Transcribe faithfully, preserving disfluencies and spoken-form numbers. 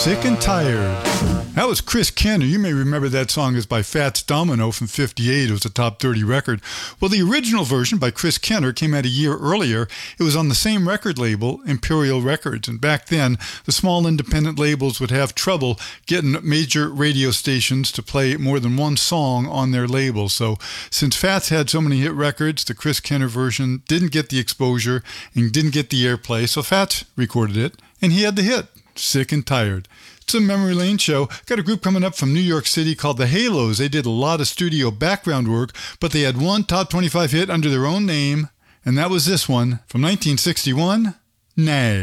Sick and Tired. That was Chris Kenner. You may remember that song as by Fats Domino from fifty-eight. It was a top thirty record. Well, the original version by Chris Kenner came out a year earlier. It was on the same record label, Imperial Records. And back then, the small independent labels would have trouble getting major radio stations to play more than one song on their label. So since Fats had so many hit records, the Chris Kenner version didn't get the exposure and didn't get the airplay. So Fats recorded it, and he had the hit, Sick and Tired. It's a Memory Lane show. Got a group coming up from New York City called the Halos. They did a lot of studio background work, but they had one top twenty-five hit under their own name, and that was this one from nineteen sixty-one, Nay.